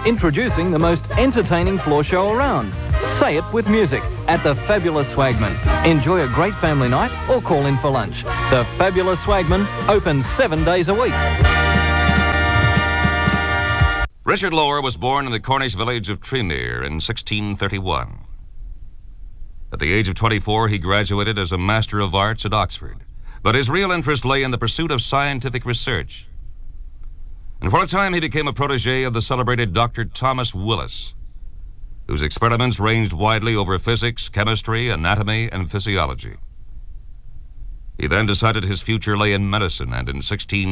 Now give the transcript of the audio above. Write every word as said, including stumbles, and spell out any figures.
Introducing the most entertaining floor show around. Say it with music at the Fabulous Swagman. Enjoy a great family night or call in for lunch. The Fabulous Swagman, open seven days a week. Richard Lower was born in the Cornish village of Tremere in sixteen thirty-one. At the age of twenty-four, he graduated as a Master of Arts at Oxford, but his real interest lay in the pursuit of scientific research. And for a time, he became a protege of the celebrated Doctor Thomas Willis, whose experiments ranged widely over physics, chemistry, anatomy, and physiology. He then decided his future lay in medicine, and in sixteen